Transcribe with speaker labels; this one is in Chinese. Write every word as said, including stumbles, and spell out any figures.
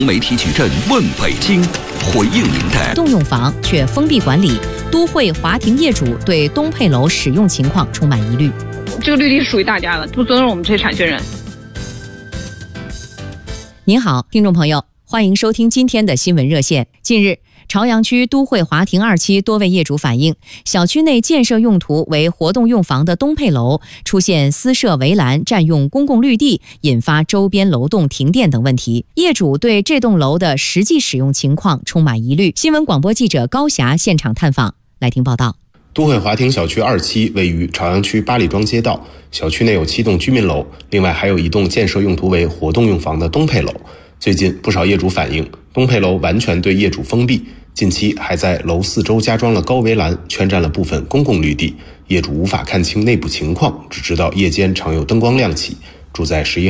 Speaker 1: 媒体矩阵问北京，回应您的
Speaker 2: 动用房却封闭管理，都会华庭业主对东配楼使用情况充满疑虑。
Speaker 3: 这个绿地是属于大家的，不尊重我们这些产权人。
Speaker 2: 您好，听众朋友，欢迎收听今天的新闻热线。近日，朝阳区都会华庭二期多位业主反映，小区内建设用途为活动用房的东配楼出现私设围栏、占用公共绿地，引发周边楼栋停电等问题。业主对这栋楼的实际使用情况充满疑虑。新闻广播记者高霞现场探访，来听报道。
Speaker 4: 都会华庭小区二期位于朝阳区八里庄街道，小区内有七栋居民楼，另外还有一栋建设用途为活动用房的东配楼。最近不少业主反映，东配楼完全对业主封闭，近期还在楼四周加装了高围栏，圈占了部分公共绿地，业主无法看清内部情况，只知道夜间常有灯光亮起。住在十一